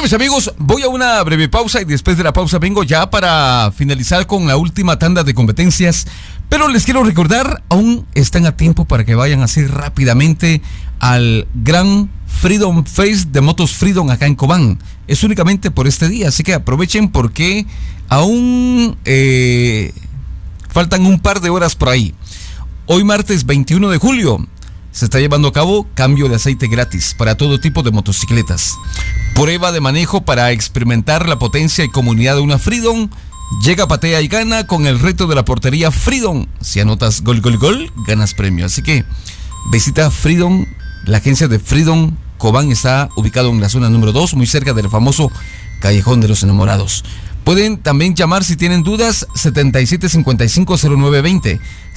Bueno, mis amigos, voy a una breve pausa y después de la pausa vengo ya para finalizar con la última tanda de competencias. Pero les quiero recordar, aún están a tiempo para que vayan así rápidamente al Gran Freedom Fest de Motos Freedom acá en Cobán. Es únicamente por este día, así que aprovechen porque aún faltan un par de horas por ahí. Hoy martes 21 de julio se está llevando a cabo cambio de aceite gratis para todo tipo de motocicletas. Prueba de manejo para experimentar la potencia y comunidad de una Freedom. Llega, patea y gana con el reto de la portería Freedom. Si anotas gol, gol, gol, ganas premio. Así que visita Freedom. La agencia de Freedom Cobán está ubicado en la zona número 2, muy cerca del famoso Callejón de los Enamorados. Pueden también llamar si tienen dudas, 77550920,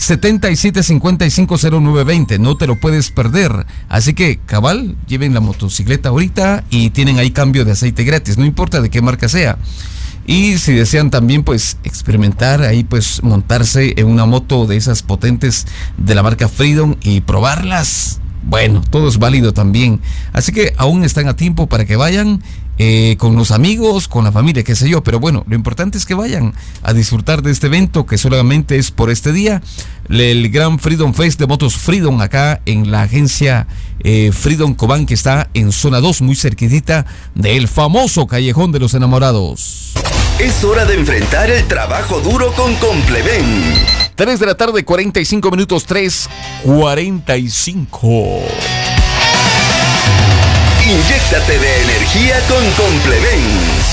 77550920, no te lo puedes perder. Así que, cabal, lleven la motocicleta ahorita y tienen ahí cambio de aceite gratis, no importa de qué marca sea. Y si desean también pues experimentar ahí, pues montarse en una moto de esas potentes de la marca Freedom y probarlas, bueno, todo es válido también. Así que aún están a tiempo para que vayan con los amigos, con la familia, qué sé yo. Pero bueno, lo importante es que vayan a disfrutar de este evento que solamente es por este día. El Gran Freedom Fest de Motos Freedom acá en la agencia Freedom Cobán, que está en zona 2, muy cerquitita del famoso Callejón de los Enamorados. Es hora de enfrentar el trabajo duro con Compleven. 3 de la tarde, 45 minutos, 3:45. Inyéctate de energía con Compleven.